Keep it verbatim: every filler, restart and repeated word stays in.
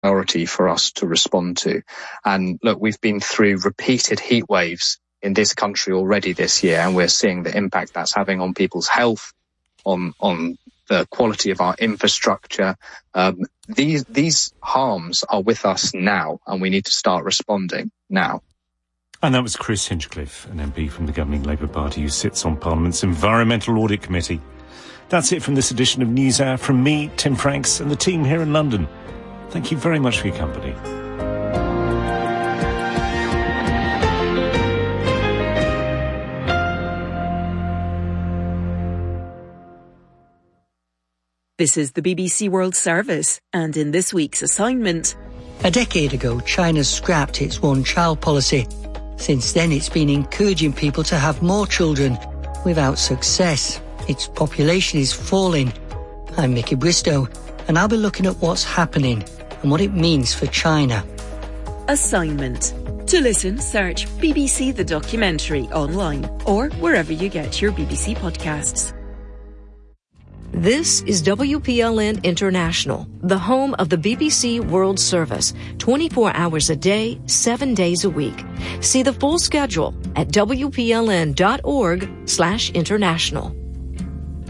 priority for us to respond to. And look, we've been through repeated heat waves in this country already this year, and we're seeing the impact that's having on people's health, on on the quality of our infrastructure. Um, these these harms are with us now, and we need to start responding now. And that was Chris Hinchcliffe, an M P from the governing Labour Party who sits on Parliament's Environmental Audit Committee. That's it from this edition of NewsHour from me, Tim Franks, and the team here in London. Thank you very much for your company. This is the B B C World Service, and in this week's assignment... A decade ago, China scrapped its one-child policy. Since then, it's been encouraging people to have more children, without success. Its population is falling. I'm Mickey Bristow, and I'll be looking at what's happening and what it means for China. Assignment. To listen, search B B C The Documentary online or wherever you get your B B C podcasts. This is W P L N International, the home of the B B C World Service, twenty-four hours a day, seven days a week. See the full schedule at W P L N dot org slash international.